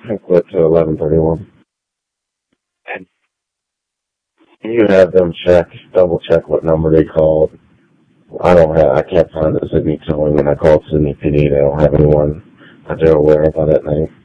I quit to 11:31. And you have them double check what number they called. I can't find the Sydney towing, and I called Sydney PD. They don't have anyone that they're aware of on that night.